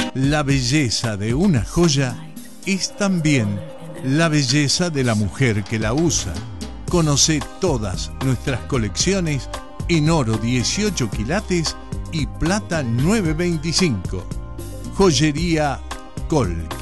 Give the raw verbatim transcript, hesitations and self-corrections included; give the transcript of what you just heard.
La belleza de una joya es también la belleza de la mujer que la usa. Conoce todas nuestras colecciones en oro dieciocho quilates y plata nueve veinticinco. Joyería Colk.